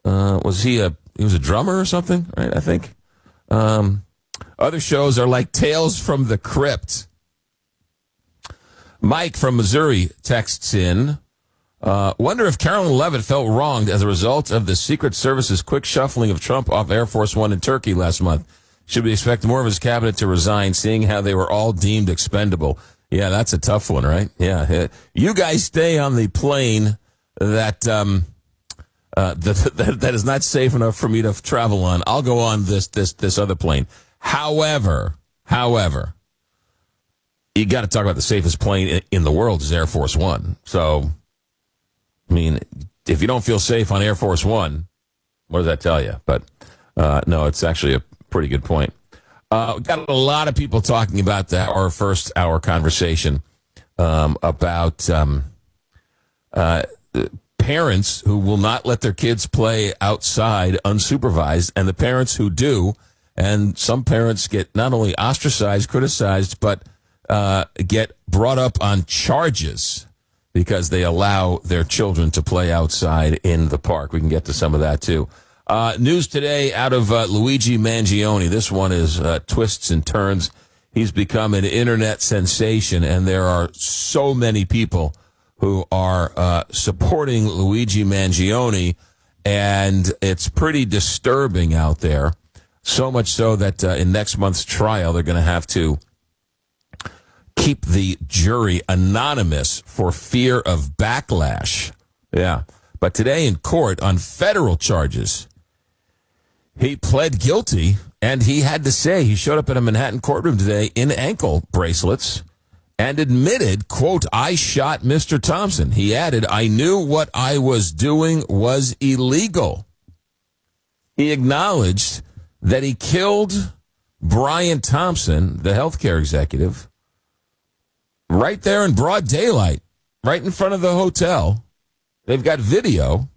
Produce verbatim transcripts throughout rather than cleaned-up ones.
Uh, was he a he was a drummer or something? Right, I think. Um, other shows are like Tales from the Crypt. Mike from Missouri texts in. Uh, wonder if Carolyn Levitt felt wronged as a result of the Secret Service's quick shuffling of Trump off Air Force One in Turkey last month. Should we expect more of his cabinet to resign, seeing how they were all deemed expendable? Yeah, that's a tough one, right? Yeah. You guys stay on the plane that um, uh, that, that that is not safe enough for me to travel on. I'll go on this this this other plane. However, however, you got to talk about the safest plane in the world is Air Force One. So, I mean, if you don't feel safe on Air Force One, what does that tell you? But uh, no, it's actually a pretty good point. Uh, we got a lot of people talking about the, our first hour conversation um, about um, uh, parents who will not let their kids play outside unsupervised, and the parents who do. And some parents get not only ostracized, criticized, but uh, get brought up on charges because they allow their children to play outside in the park. We can get to some of that, too. Uh, news today out of uh, Luigi Mangione. This one is uh, twists and turns. He's become an internet sensation, and there are so many people who are uh, supporting Luigi Mangione, and it's pretty disturbing out there. So much so that uh, in next month's trial, they're going to have to keep the jury anonymous for fear of backlash. Yeah. But today in court on federal charges, he pled guilty, and he had to say he showed up at a Manhattan courtroom today in ankle bracelets and admitted, quote, I shot Mister Thompson. He added, I knew what I was doing was illegal. He acknowledged that he killed Brian Thompson, the healthcare executive, right there in broad daylight, right in front of the hotel. They've got video.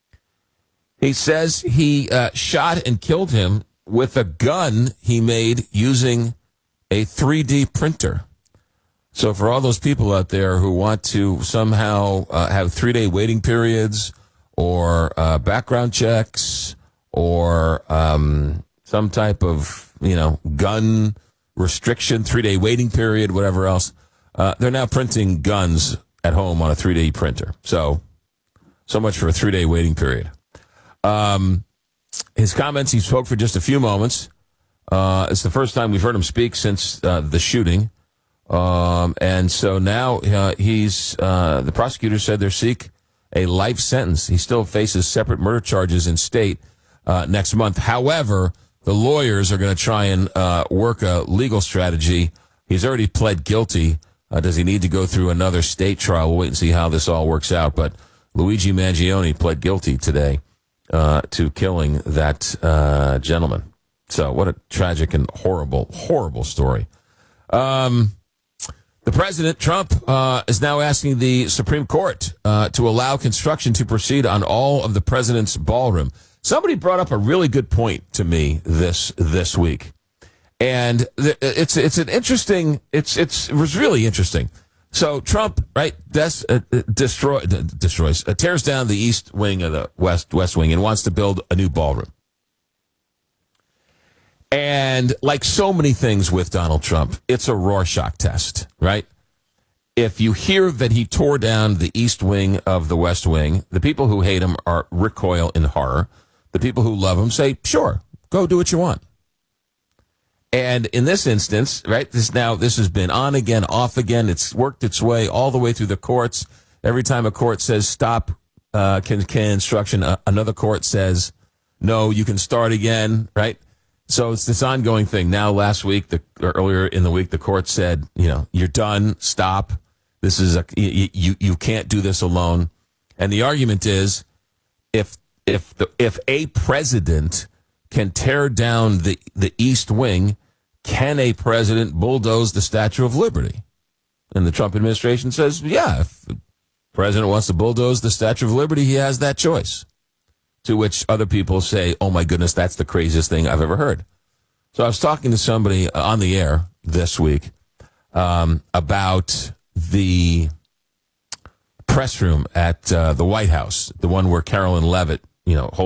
He says he uh, shot and killed him with a gun he made using a three D printer. So for all those people out there who want to somehow uh, have three-day waiting periods or uh, background checks or um, some type of, you know, gun restriction, three-day waiting period, whatever else, uh, they're now printing guns at home on a three D printer. So, so much for a three-day waiting period. Um, his comments, he spoke for just a few moments. Uh, it's the first time we've heard him speak since uh, the shooting. Um, and so now uh, he's, uh, the prosecutor said they seek a life sentence. He still faces separate murder charges in state uh, next month. However, the lawyers are going to try and uh, work a legal strategy. He's already pled guilty. Uh, does he need to go through another state trial? We'll wait and see how this all works out. But Luigi Mangione pled guilty today uh, to killing that uh, gentleman. So what a tragic and horrible, horrible story. Um, the president, Trump, uh, is now asking the Supreme Court uh, to allow construction to proceed on all of the president's ballroom. Somebody brought up a really good point to me this this week, and th- it's it's an interesting. It's it's it was really interesting. So Trump, right, des- uh, destroy uh, destroys uh, tears down the east wing of the west west wing and wants to build a new ballroom. And like so many things with Donald Trump, it's a Rorschach test, right? If you hear that he tore down the east wing of the west wing, the people who hate him are recoil in horror. The people who love him say, sure, go do what you want. And in this instance, right, this now this has been on again, off again. It's worked its way all the way through the courts. Every time a court says stop uh, can, can instruction, uh, another court says, no, you can start again, right? So it's this ongoing thing. Now, last week, the, or earlier in the week, the court said, you know, you're done, stop. This is a, you, you, you can't do this alone. And the argument is, if if the, if a president can tear down the, the East Wing, can a president bulldoze the Statue of Liberty? And the Trump administration says, yeah, if the president wants to bulldoze the Statue of Liberty, he has that choice. To which other people say, oh, my goodness, that's the craziest thing I've ever heard. So I was talking to somebody on the air this week um, about the press room at uh, the White House, the one where Carolyn Levitt, you know,